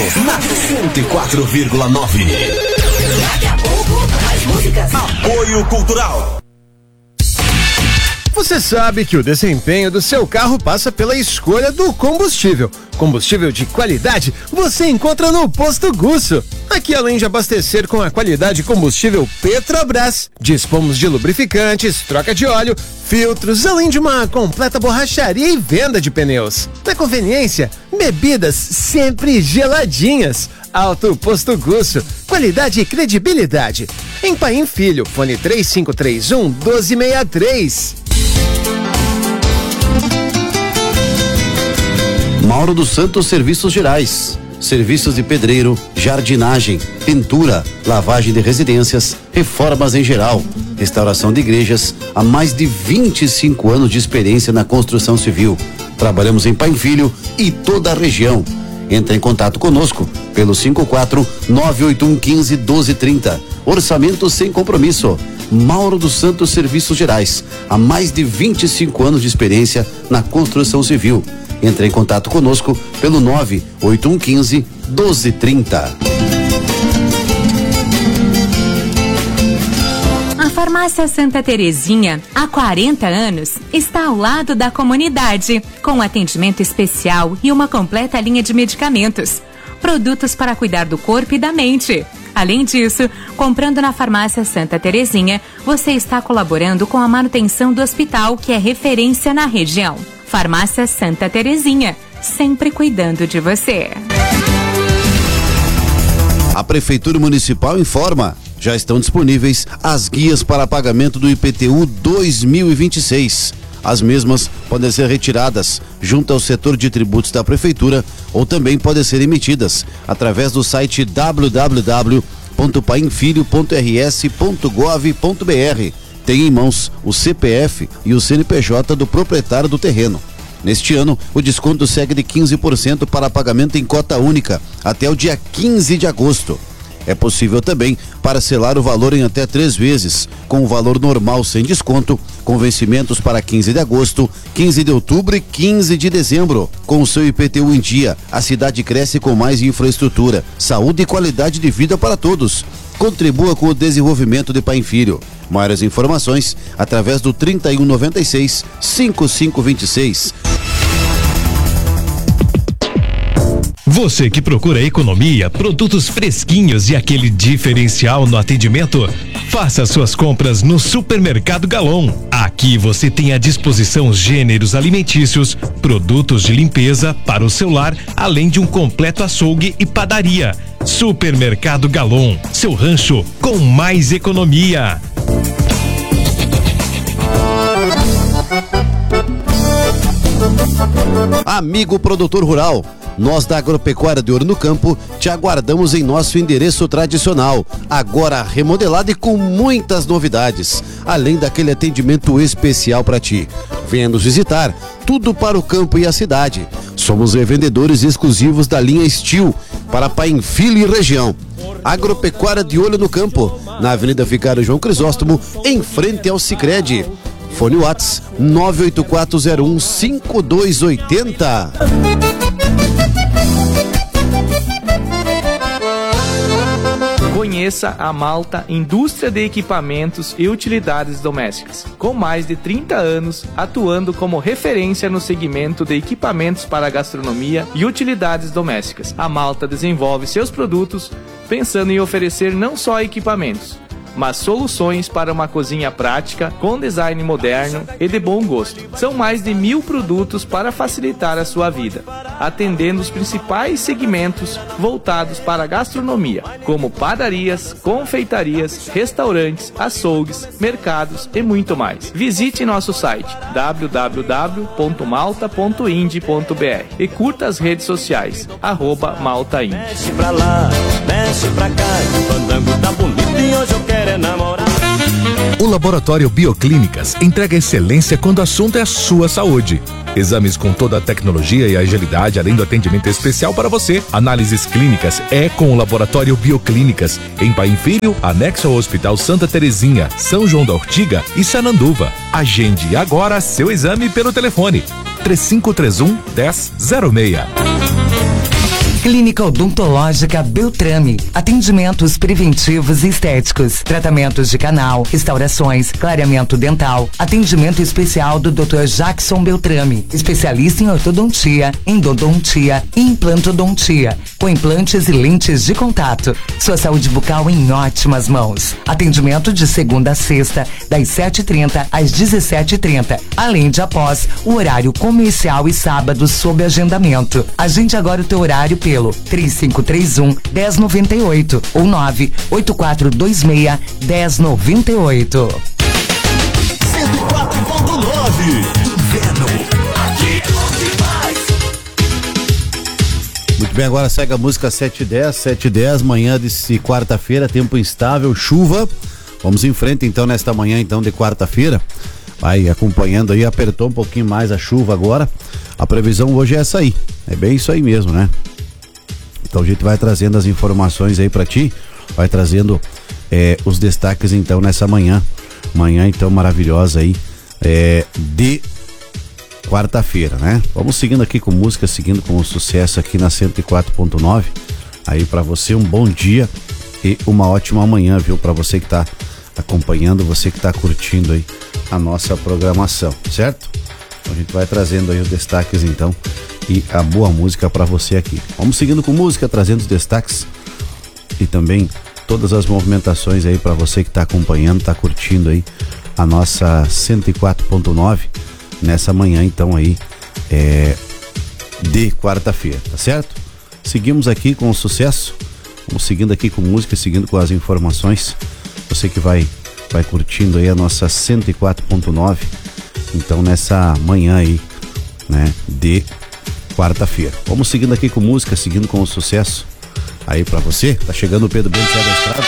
na 104,9. Daqui a pouco, mais músicas. Apoio Cultural. Você sabe que o desempenho do seu carro passa pela escolha do combustível. Combustível de qualidade você encontra no Posto Gusso. Aqui, além de abastecer com a qualidade combustível Petrobras, dispomos de lubrificantes, troca de óleo, filtros, além de uma completa borracharia e venda de pneus. Na conveniência, bebidas sempre geladinhas. Alto Posto Gusso, qualidade e credibilidade. Em Paim Filho, fone 3531-1263. Mauro dos Santos Serviços Gerais. Serviços de pedreiro, jardinagem, pintura, lavagem de residências, reformas em geral, restauração de igrejas, há mais de 25 anos de experiência na construção civil. Trabalhamos em Paim Filho e toda a região. Entre em contato conosco pelo 54-981-15-1230. Orçamento sem compromisso. Mauro dos Santos Serviços Gerais. Há mais de 25 anos de experiência na construção civil. Entre em contato conosco pelo 98115-1230. A Farmácia Santa Terezinha, há 40 anos, está ao lado da comunidade, com atendimento especial e uma completa linha de medicamentos. Produtos para cuidar do corpo e da mente. Além disso, comprando na Farmácia Santa Terezinha, você está colaborando com a manutenção do hospital, que é referência na região. Farmácia Santa Terezinha, sempre cuidando de você. A Prefeitura Municipal informa: já estão disponíveis as guias para pagamento do IPTU 2026. As mesmas podem ser retiradas junto ao setor de tributos da Prefeitura ou também podem ser emitidas através do site www.paimfilho.rs.gov.br. Tem em mãos o CPF e o CNPJ do proprietário do terreno. Neste ano, o desconto segue de 15% para pagamento em cota única até o dia 15 de agosto. É possível também parcelar o valor em até 3 vezes, com o valor normal sem desconto, com vencimentos para 15 de agosto, 15 de outubro e 15 de dezembro. Com o seu IPTU em dia, a cidade cresce com mais infraestrutura, saúde e qualidade de vida para todos. Contribua com o desenvolvimento de Paim Filho. Maiores informações através do 3196-5526. Você que procura economia, produtos fresquinhos e aquele diferencial no atendimento, faça suas compras no Supermercado Galon. Aqui você tem à disposição gêneros alimentícios, produtos de limpeza para o seu lar, além de um completo açougue e padaria. Supermercado Galon, seu rancho com mais economia. Amigo produtor rural, nós da Agropecuária de Ouro no Campo te aguardamos em nosso endereço tradicional, agora remodelado e com muitas novidades, além daquele atendimento especial para ti. Venha nos visitar, tudo para o campo e a cidade. Somos revendedores exclusivos da linha Steel para Paim Filho e região. Agropecuária de Olho no Campo, na Avenida Vicário João Crisóstomo, em frente ao Sicredi. Fone Whats 984015280. Conheça a Malta Indústria de Equipamentos e Utilidades Domésticas, com mais de 30 anos atuando como referência no segmento de equipamentos para gastronomia e utilidades domésticas. A Malta desenvolve seus produtos pensando em oferecer não só equipamentos, mas soluções para uma cozinha prática, com design moderno e de bom gosto. São mais de 1000 produtos para facilitar a sua vida, atendendo os principais segmentos voltados para a gastronomia, como padarias, confeitarias, restaurantes, açougues, mercados e muito mais. Visite nosso site www.malta.ind.br e curta as redes sociais @maltaindy. Mexe pra lá, mexe pra cá, o fandango tá bonito e hoje eu quero namorar. O Laboratório Bioclínicas entrega excelência quando o assunto é a sua saúde. Exames com toda a tecnologia e agilidade, além do atendimento especial para você. Análises clínicas é com o Laboratório Bioclínicas, em Paim Filho, anexo ao Hospital Santa Terezinha, São João da Ortiga e Sananduva. Agende agora seu exame pelo telefone 3531-1006. Clínica Odontológica Beltrame. Atendimentos preventivos e estéticos. Tratamentos de canal, restaurações, clareamento dental. Atendimento especial do Dr. Jackson Beltrame. Especialista em ortodontia, endodontia e implantodontia. Com implantes e lentes de contato. Sua saúde bucal em ótimas mãos. Atendimento de segunda a sexta, das 7h30 às 17h30. Além de após o horário comercial e sábado sob agendamento. Agende agora o teu horário pelo 3531-1098 ou 98426-1098. 104.9 Muito bem, agora segue a música 7h10, manhã de quarta-feira, tempo instável, chuva. Vamos em frente então nesta manhã então de quarta-feira. Vai acompanhando aí, apertou um pouquinho mais a chuva agora. A previsão hoje é essa aí. É bem isso aí mesmo, né? Então a gente vai trazendo as informações aí pra ti, vai trazendo os destaques então nessa manhã então maravilhosa aí de quarta-feira, né? Vamos seguindo aqui com música, seguindo com o sucesso aqui na 104.9. Aí pra você um bom dia e uma ótima manhã, viu? Pra você que tá acompanhando, você que tá curtindo aí a nossa programação, certo? Então a gente vai trazendo aí os destaques então e a boa música pra você aqui. Vamos seguindo com música, trazendo os destaques e também todas as movimentações aí pra você que tá acompanhando, tá curtindo aí a nossa 104.9 nessa manhã então aí de quarta-feira, tá certo? Seguimos aqui com o sucesso, vamos seguindo aqui com música, seguindo com as informações. Você que vai curtindo aí a nossa 104.9 então nessa manhã aí, né, de quarta-feira. Vamos seguindo aqui com música, seguindo com o sucesso aí pra você. Tá chegando o Pedro Bento da Estrada.